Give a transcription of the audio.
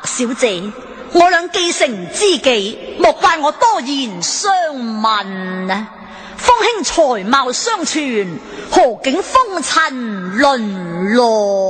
小姐，我倆既成知己，莫怪我多言相問啊！方兄才貌雙全，何竟風塵淪落？